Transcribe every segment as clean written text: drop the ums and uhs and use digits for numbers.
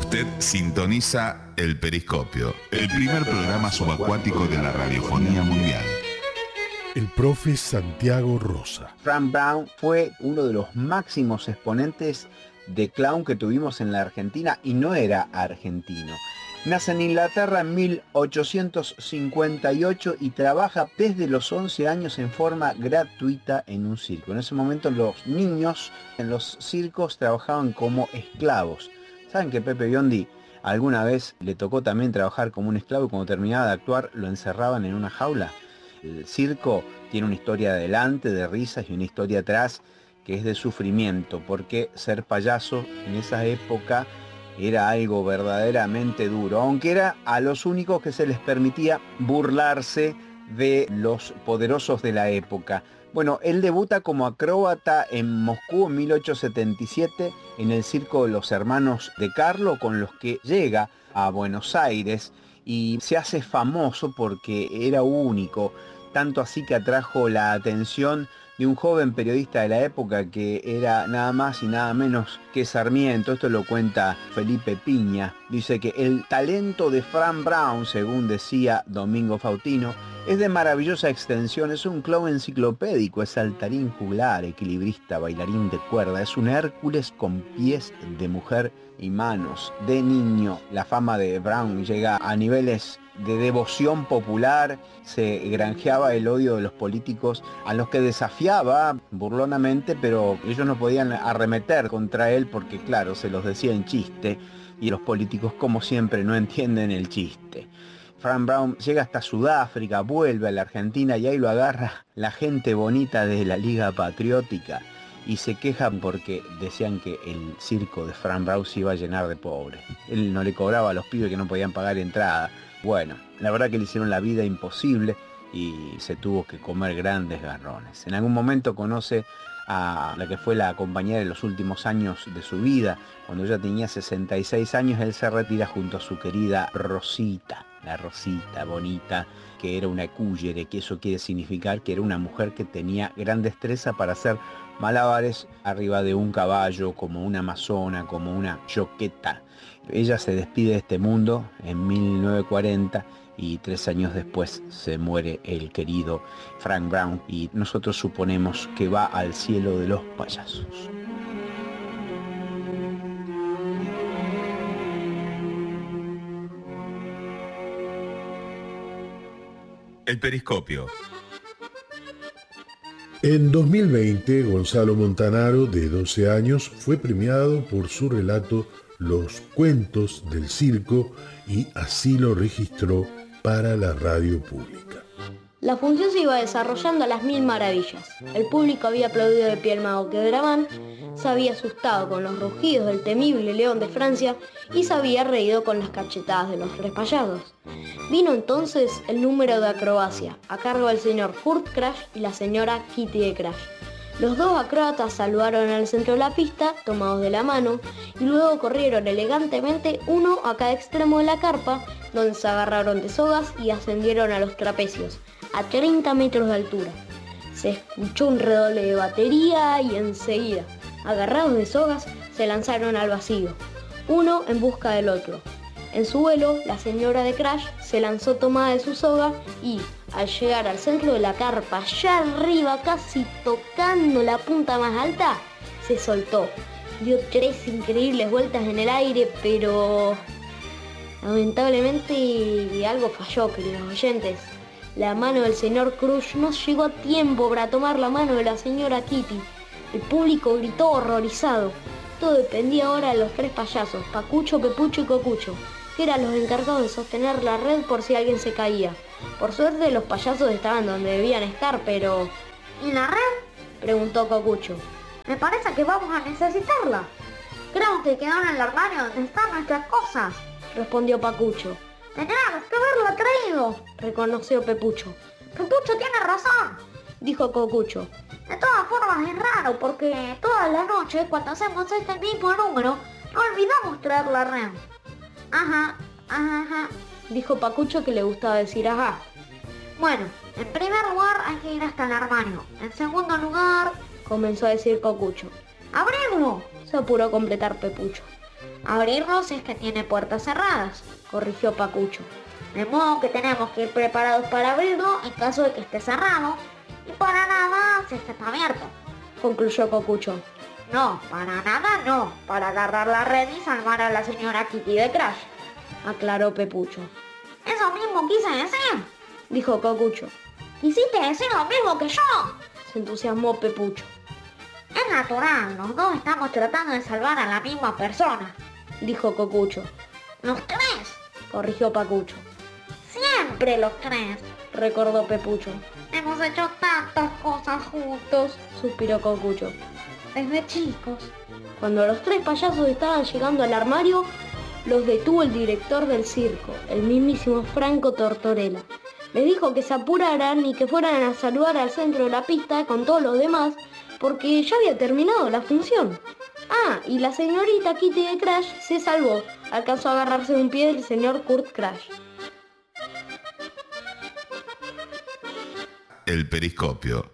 Usted sintoniza El Periscopio, el primer programa subacuático de la radiofonía mundial. El profe Santiago Rosa. Frank Brown fue uno de los máximos exponentes de clown que tuvimos en la Argentina y no era argentino. Nace en Inglaterra en 1858 y trabaja desde los 11 años en forma gratuita en un circo. En ese momento los niños en los circos trabajaban como esclavos. ¿Saben que Pepe Biondi alguna vez le tocó también trabajar como un esclavo y cuando terminaba de actuar lo encerraban en una jaula? El circo tiene una historia adelante de risas y una historia atrás que es de sufrimiento, porque ser payaso en esa época era algo verdaderamente duro, aunque era a los únicos que se les permitía burlarse de los poderosos de la época. Bueno, él debuta como acróbata en Moscú en 1877 en el circo de los hermanos de Carlo, con los que llega a Buenos Aires y se hace famoso porque era único, tanto así que atrajo la atención de un joven periodista de la época que era nada más y nada menos que Sarmiento. Esto lo cuenta Felipe Piña. Dice que el talento de Frank Brown, según decía Domingo Fautino, es de maravillosa extensión, es un clown enciclopédico, es saltarín juglar, equilibrista, bailarín de cuerda, es un Hércules con pies de mujer y manos de niño. La fama de Brown llega a niveles de devoción popular, se granjeaba el odio de los políticos a los que desafiaba burlonamente, pero ellos no podían arremeter contra él porque claro, se los decía en chiste y los políticos como siempre no entienden el chiste. Frank Brown llega hasta Sudáfrica, vuelve a la Argentina y ahí lo agarra la gente bonita de la Liga Patriótica y se quejan porque decían que el circo de Frank Brown se iba a llenar de pobres. Él no le cobraba a los pibes que no podían pagar entrada. Bueno, la verdad que le hicieron la vida imposible y se tuvo que comer grandes garrones. En algún momento conoce a la que fue la compañera de los últimos años de su vida. Cuando ella tenía 66 años, él se retira junto a su querida Rosita, la Rosita bonita, que era una cúllere, que eso quiere significar que era una mujer que tenía gran destreza para hacer malabares arriba de un caballo, como una amazona, como una yoqueta. Ella se despide de este mundo en 1940 y 3 años después se muere el querido Frank Brown y nosotros suponemos que va al cielo de los payasos. El Periscopio. En 2020, Gonzalo Montanaro, de 12 años, fue premiado por su relato Los cuentos del circo y así lo registró para la radio pública. La función se iba desarrollando a las mil maravillas. El público había aplaudido de pie al mago Quedrabán, se había asustado con los rugidos del temible león de Francia y se había reído con las cachetadas de los tres payasos. Vino entonces el número de acrobacia, a cargo del señor Kurt Crash y la señora Kitty de Crash. Los dos acróbatas saludaron al centro de la pista, tomados de la mano, y luego corrieron elegantemente uno a cada extremo de la carpa, donde se agarraron de sogas y ascendieron a los trapecios, a 30 metros de altura. Se escuchó un redoble de batería y enseguida, agarrados de sogas, se lanzaron al vacío, uno en busca del otro. En su vuelo, la señora de Crash se lanzó tomada de su soga y, al llegar al centro de la carpa, allá arriba, casi tocando la punta más alta, se soltó. Dio 3 increíbles vueltas en el aire, pero lamentablemente algo falló, queridos oyentes. La mano del señor Crush no llegó a tiempo para tomar la mano de la señora Kitty. El público gritó horrorizado. Todo dependía ahora de los 3 payasos, Pacucho, Pepucho y Cocucho, que eran los encargados de sostener la red por si alguien se caía. Por suerte los payasos estaban donde debían estar, pero... ¿Y la red?, preguntó Cocucho. Me parece que vamos a necesitarla. Creo que quedó en el armario donde están nuestras cosas, respondió Pacucho. Teníamos que haberla traído, reconoció Pepucho. Pepucho tiene razón, dijo Cocucho. De todas formas es raro porque toda la noche cuando hacemos este mismo número no olvidamos traer la red. Ajá, dijo Pacucho, que le gustaba decir ajá. Bueno, en primer lugar hay que ir hasta el armario. En segundo lugar, comenzó a decir Cocucho. ¡Abrirlo!, se apuró a completar Pepucho. Abrirlo si es que tiene puertas cerradas, corrigió Pacucho. de modo que tenemos que ir preparados para abrirlo en caso de que esté cerrado, y para nada si está abierto, concluyó Cocucho. No, para nada no, para agarrar la red y salvar a la señora Kitty de Crash, aclaró Pepucho. Eso mismo quise decir, dijo Cocucho. Quisiste decir lo mismo que yo, se entusiasmó Pepucho. Es natural, los dos estamos tratando de salvar a la misma persona, dijo Cocucho. Los tres, corrigió Pacucho. Siempre los tres, recordó Pepucho. Hemos hecho tantas cosas juntos, suspiró Cocucho. Desde chicos. Cuando los tres payasos estaban llegando al armario, los detuvo el director del circo, el mismísimo Franco Tortorella. Les dijo que se apuraran y que fueran a saludar al centro de la pista con todos los demás, porque ya había terminado la función. Ah, y la señorita Kitty de Crash se salvó. Alcanzó a agarrarse de un pie del señor Kurt Crash. El periscopio.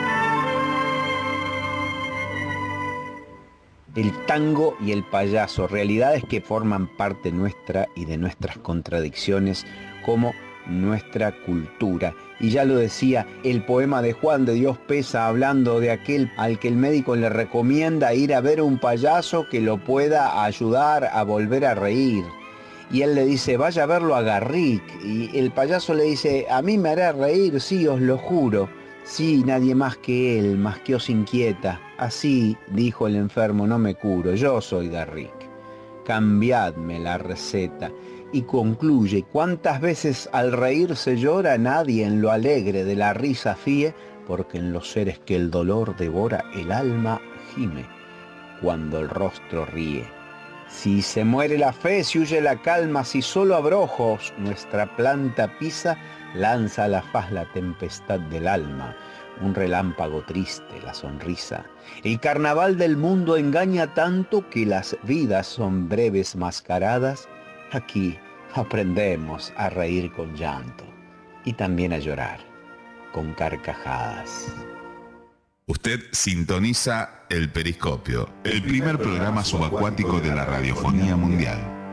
El tango y el payaso, realidades que forman parte nuestra y de nuestras contradicciones como nuestra cultura. Y ya lo decía el poema de Juan de Dios Pesa, hablando de aquel al que el médico le recomienda ir a ver un payaso que lo pueda ayudar a volver a reír. Y él le dice, vaya a verlo a Garrick. Y el payaso le dice, a mí me hará reír, sí, os lo juro. Sí, nadie más que él, más que os inquieta. Así, dijo el enfermo, no me curo, yo soy Garrick. Cambiadme la receta. Y concluye, cuántas veces al reír se llora, nadie en lo alegre de la risa fíe, porque en los seres que el dolor devora el alma gime, cuando el rostro ríe. Si se muere la fe, si huye la calma, si solo abrojos nuestra planta pisa, lanza a la faz la tempestad del alma, un relámpago triste, la sonrisa. El carnaval del mundo engaña tanto que las vidas son breves mascaradas. Aquí aprendemos a reír con llanto y también a llorar con carcajadas. Usted sintoniza El Periscopio, el primer programa subacuático de la radiofonía mundial.